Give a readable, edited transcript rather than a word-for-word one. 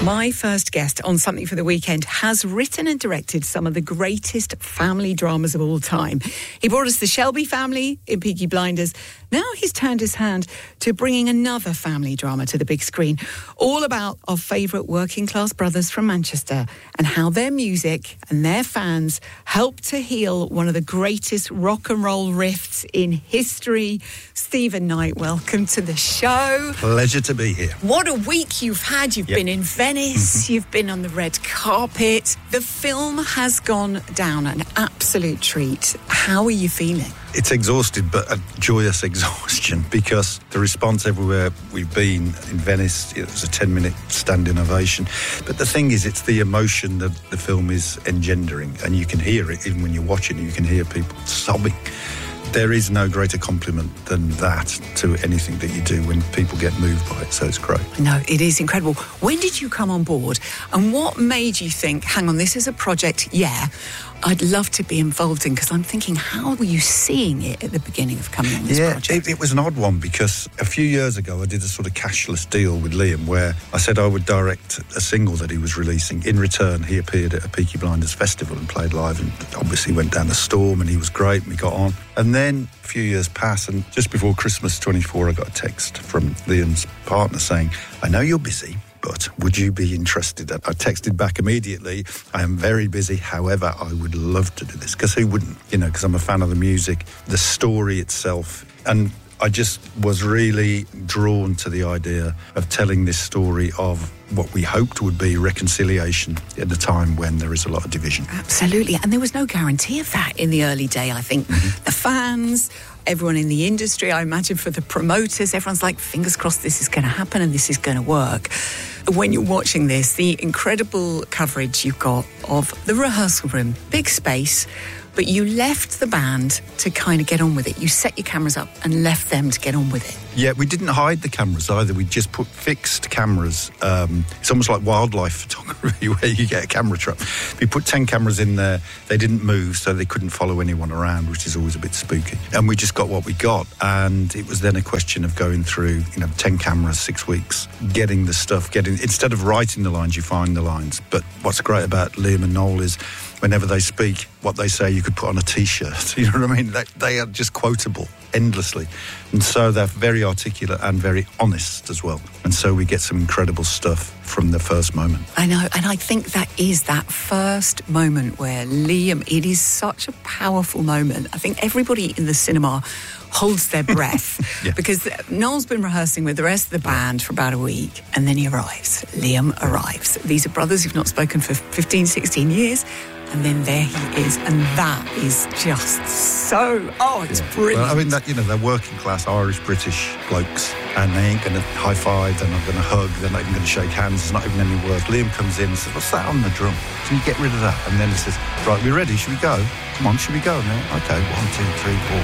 My first guest on Something for the Weekend has written and directed some of the greatest family dramas of all time. He brought us the Shelby family in Peaky Blinders. Now he's turned his hand to bringing another family drama to the big screen, all about our favourite working class brothers from Manchester and how their music and their fans helped to heal one of the greatest rock and roll rifts in history. Stephen Knight, welcome to the show. Pleasure to be here. What a week you've had. You've been in Venice, you've been on the red carpet. The film has gone down an absolute treat. How are you feeling? It's exhausted, but a joyous exhaustion, because the response everywhere we've been in Venice, it was a 10-minute standing ovation. But the thing is, it's the emotion that the film is engendering, and you can hear it even when you're watching it. You can hear people sobbing. There is no greater compliment than that to anything that you do when people get moved by it, so it's great. No, it is incredible. When did you come on board, and what made you think, hang on, this is a project, I'd love to be involved in? Because I'm thinking, how were you seeing it at the beginning of coming on this project? It was an odd one, because a few years ago I did a sort of cashless deal with Liam where I said I would direct a single that he was releasing. In return, he appeared at a Peaky Blinders festival and played live, and obviously went down a storm, and he was great and we got on. And then a few years passed, and just before Christmas 24 I got a text from Liam's partner saying, I know you're busy, but would you be interested? I texted back immediately, I am very busy, however, I would love to do this. Because who wouldn't? Because I'm a fan of the music, the story itself. And I just was really drawn to the idea of telling this story of what we hoped would be reconciliation at a time when there is a lot of division. Absolutely. And there was no guarantee of that in the early day, I think. The fans, everyone in the industry, I imagine for the promoters, everyone's like, fingers crossed this is going to happen and this is going to work. When you're watching this, the incredible coverage you've got of the rehearsal room, big space, but you left the band to kind of get on with it. You set your cameras up and left them to get on with it. Yeah, we didn't hide the cameras either. We just put fixed cameras. It's almost like wildlife photography where you get a camera trap. We put 10 cameras in there. They didn't move, so they couldn't follow anyone around, which is always a bit spooky. And we just got what we got. And it was then a question of going through, 10 cameras, 6 weeks, getting the stuff, instead of writing the lines, you find the lines. But what's great about Liam and Noel is whenever they speak, what they say you could put on a T-shirt. You know what I mean? They are just quotable endlessly. And so they're very articulate and very honest as well. And so we get some incredible stuff from the first moment. I know, and I think that is that first moment where Liam, it is such a powerful moment. I think everybody in the cinema holds their breath because Noel's been rehearsing with the rest of the band for about a week, and then he arrives. Liam arrives. These are brothers who've not spoken for 15, 16 years. And then there he is, and that is just so, it's brilliant. Well, I mean, they're working class Irish-British blokes, and they ain't going to high-five, they're not going to hug, they're not even going to shake hands, there's not even any words. Liam comes in and says, what's that on the drum? Can you get rid of that? And then he says, right, we ready? Should we go? Come on, should we go? And they're, okay, 1, 2, 3, 4.